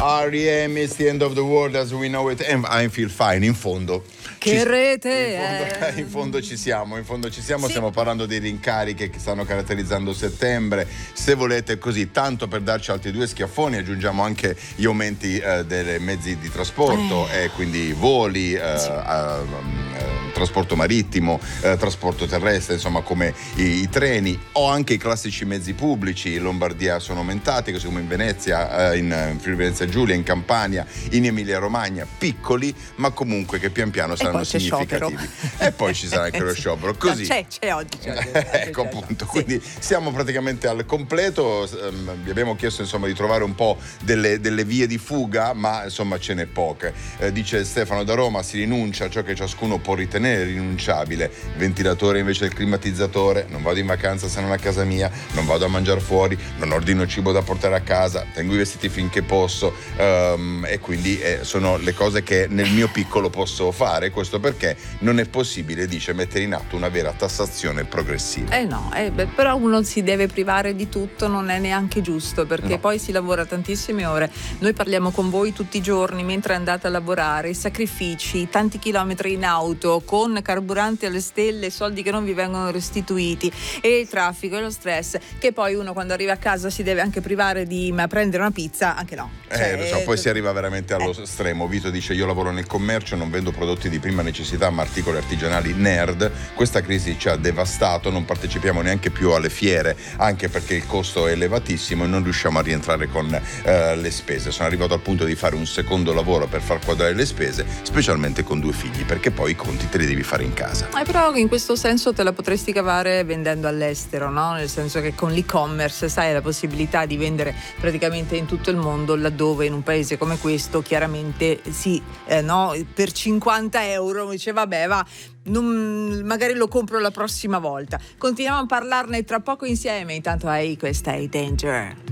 R.E.M. It's the end of the world as we know it, and I feel fine. In fondo che rete in fondo ci siamo, sì. Stiamo parlando dei rincari che stanno caratterizzando settembre. Se volete, così tanto per darci altri due schiaffoni, aggiungiamo anche gli aumenti dei mezzi di trasporto, e quindi voli, trasporto marittimo, trasporto terrestre, insomma, come i treni, o anche i classici mezzi pubblici. In Lombardia sono aumentati, così come in Venezia, in Friuli Venezia Giulia, in Campania, in Emilia Romagna, piccoli, ma comunque che pian piano saranno significativi. E poi ci sarà anche lo sciopero. Così c'è oggi. ecco, appunto. Sì. Quindi siamo praticamente al completo. Vi abbiamo chiesto, insomma, di trovare un po' delle vie di fuga, ma insomma ce n'è poche. Dice Stefano da Roma: si rinuncia a ciò che ciascuno può ritenere rinunciabile. Ventilatore invece del climatizzatore. Non vado in vacanza se non a casa mia, non vado a mangiare fuori, non ordino cibo da portare a casa, tengo i vestiti finché posso, e quindi sono le cose che nel mio piccolo posso fare. Questo perché non è possibile, dice, mettere in atto una vera tassazione progressiva. Però uno si deve privare di tutto, non è neanche giusto, perché poi si lavora tantissime ore. Noi parliamo con voi tutti i giorni mentre andate a lavorare, i sacrifici, tanti chilometri in auto con carburante alle stelle, soldi che non vi vengono restituiti, e il traffico e lo stress, che poi uno quando arriva a casa si deve anche privare di prendere una pizza, anche no. Lo so, poi si arriva veramente allo estremo. Vito dice: io lavoro nel commercio, non vendo prodotti di prima necessità ma articoli artigianali nerd. Questa crisi ci ha devastato, non partecipiamo neanche più alle fiere, anche perché il costo è elevatissimo e non riusciamo a rientrare con le spese. Sono arrivato al punto di fare un secondo lavoro per far quadrare le spese, specialmente con 2 figli, perché poi i conti te li devi fare in casa. Però in questo senso te la potresti cavare vendendo all'estero, no? Nel senso che con l'e-commerce, sai, la possibilità di vendere praticamente in tutto il mondo, laddove in un paese come questo chiaramente per 50 euro dice vabbè, va, magari lo compro la prossima volta. Continuiamo a parlarne tra poco insieme, intanto questa è Danger.